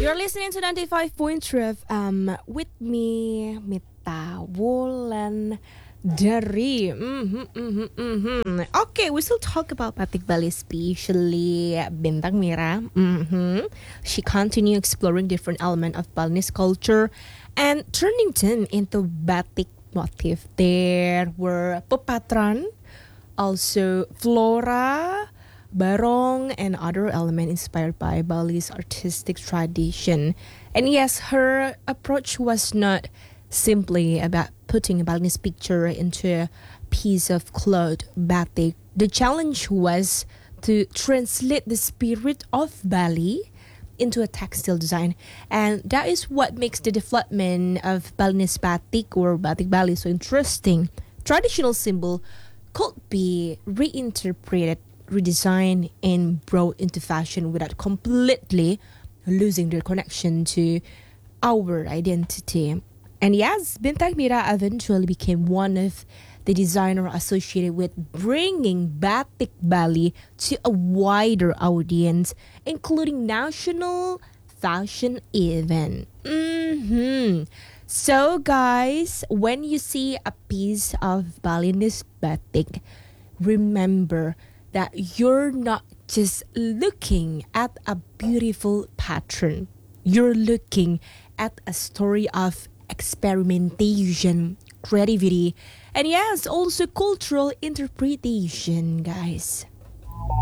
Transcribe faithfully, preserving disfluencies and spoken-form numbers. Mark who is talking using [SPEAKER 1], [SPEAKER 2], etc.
[SPEAKER 1] You're listening to ninety-five point three F M with me, Mita Wulan dari. Mhm, mhm, mhm. Okay, we still talk about Batik Bali, especially Bintang Mira. Mhm. She continued exploring different elements of Balinese culture and turning them into batik motif. There were pepatran, also flora, barong, and other elements inspired by Bali's artistic tradition. And yes, her approach was not simply about putting a Balinese picture into a piece of cloth batik. The challenge was to translate the spirit of Bali into a textile design. And that is what makes the development of Balinese batik or Batik Bali so interesting. Traditional symbol could be reinterpreted, redesigned, and brought into fashion without completely losing their connection to our identity. And yes, Bintang Mira eventually became one of the designers associated with bringing Batik Bali to a wider audience, including national fashion event. Mm-hmm. So guys, when you see a piece of Balinese batik, remember that you're not just looking at a beautiful pattern. You're looking at a story of experimentation, creativity, and yes, also cultural interpretation, guys.